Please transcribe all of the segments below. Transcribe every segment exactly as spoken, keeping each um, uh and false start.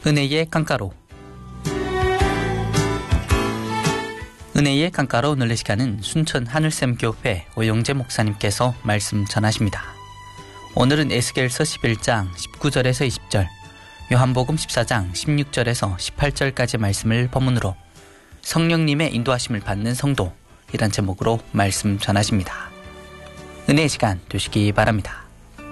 은혜의 강가로. 은혜의 강가로 오늘 이 시간은 순천 하늘샘교회 오영재 목사님께서 말씀 전하십니다. 오늘은 에스겔서 십일 장 십구 절에서 이십 절, 요한복음 십사 장 십육 절에서 십팔 절까지 말씀을 본문으로 성령님의 인도하심을 받는 성도, 이란 제목으로 말씀 전하십니다. 은혜의 시간 되시기 바랍니다.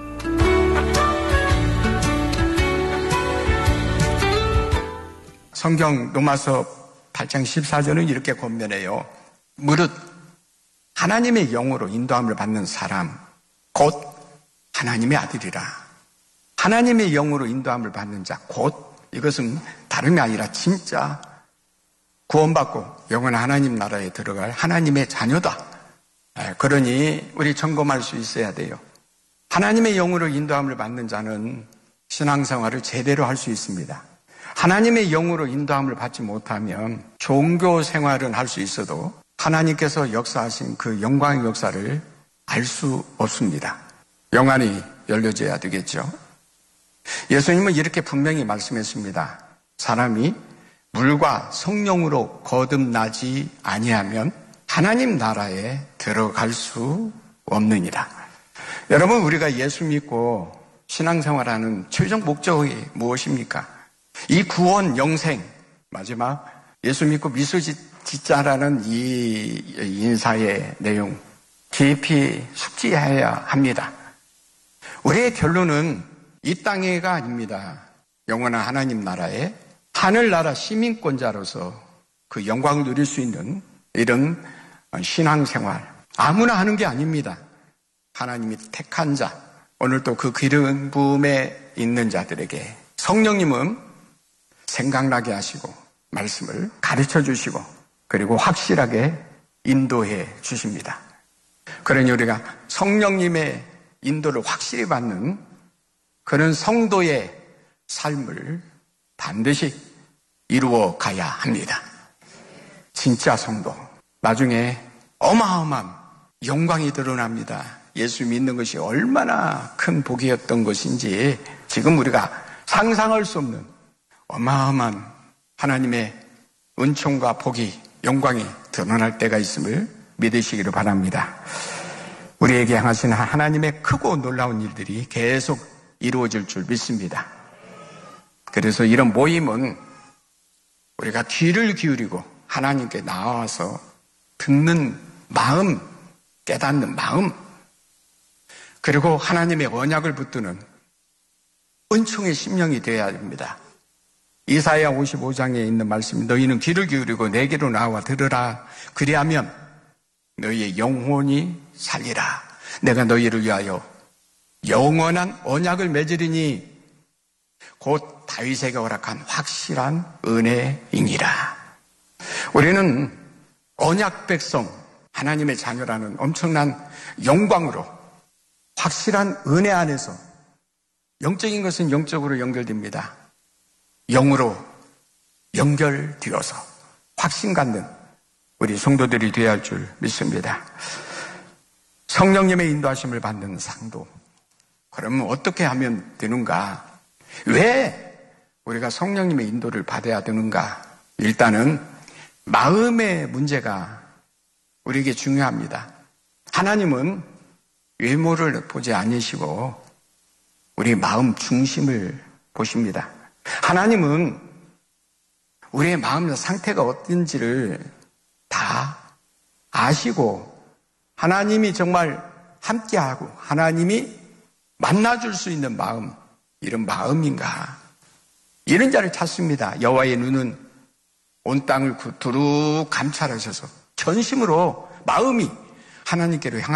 성경 로마서 팔 장 십사 절은 이렇게 권면해요. 무릇 하나님의 영으로 인도함을 받는 사람 곧 하나님의 아들이라. 하나님의 영으로 인도함을 받는 자 곧, 이것은 다름이 아니라 진짜 구원받고 영원한 하나님 나라에 들어갈 하나님의 자녀다. 그러니 우리 점검할 수 있어야 돼요. 하나님의 영으로 인도함을 받는 자는 신앙생활을 제대로 할 수 있습니다. 하나님의 영으로 인도함을 받지 못하면 종교 생활은 할 수 있어도 하나님께서 역사하신 그 영광의 역사를 알 수 없습니다. 영안이 열려져야 되겠죠. 예수님은 이렇게 분명히 말씀했습니다. 사람이 물과 성령으로 거듭나지 아니하면 하나님 나라에 들어갈 수 없느니라. 여러분, 우리가 예수 믿고 신앙생활하는 최종 목적이 무엇입니까? 이 구원, 영생, 마지막 예수 믿고 미소 짓자라는 이 인사의 내용 깊이 숙지해야 합니다. 우리의 결론은 이 땅에가 아닙니다. 영원한 하나님 나라에 하늘나라 시민권자로서 그 영광을 누릴 수 있는 이런 신앙생활, 아무나 하는 게 아닙니다. 하나님이 택한 자, 오늘 또 그 기름 부음에 있는 자들에게 성령님은 생각나게 하시고 말씀을 가르쳐 주시고 그리고 확실하게 인도해 주십니다. 그러니 우리가 성령님의 인도를 확실히 받는 그런 성도의 삶을 반드시 이루어 가야 합니다. 진짜 성도, 나중에 어마어마한 영광이 드러납니다. 예수 믿는 것이 얼마나 큰 복이었던 것인지 지금 우리가 상상할 수 없는 어마어마한 하나님의 은총과 복이, 영광이 드러날 때가 있음을 믿으시기를 바랍니다. 우리에게 향하신 하나님의 크고 놀라운 일들이 계속 이루어질 줄 믿습니다. 그래서 이런 모임은 우리가 귀를 기울이고 하나님께 나와서 듣는 마음, 깨닫는 마음, 그리고 하나님의 언약을 붙드는 은총의 심령이 되어야 합니다. 이사야 오십오 장에 있는 말씀, 너희는 귀를 기울이고 내게로 나와 들으라. 그리하면 너희의 영혼이 살리라. 내가 너희를 위하여 영원한 언약을 맺으리니 곧 다윗에게 허락한 확실한 은혜이니라. 우리는 언약 백성, 하나님의 자녀라는 엄청난 영광으로 확실한 은혜 안에서, 영적인 것은 영적으로 연결됩니다. 영으로 연결되어서 확신 갖는 우리 성도들이 되어야 할 줄 믿습니다. 성령님의 인도하심을 받는 상도. 그러면 어떻게 하면 되는가? 왜 우리가 성령님의 인도를 받아야 되는가? 일단은 마음의 문제가 우리에게 중요합니다. 하나님은 외모를 보지 않으시고 우리 마음 중심을 보십니다. 하나님은 우리의 마음 상태가 어떤지를 다 아시고 하나님이 정말 함께하고 하나님이 만나줄 수 있는 마음, 이런 마음인가? 이런 자를 찾습니다. 여호와의 눈은 온 땅을 두루 감찰하셔서 전심으로 마음이 하나님께로 향하고